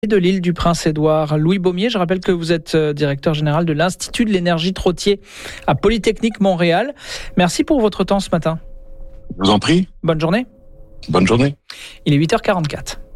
de l'île du Prince-Édouard. Louis Baumier, je rappelle que vous êtes directeur général de l'Institut de l'énergie Trottier à Polytechnique Montréal. Merci pour votre temps ce matin. Je vous en prie. Bonne journée. Bonne journée. Il est 8h44.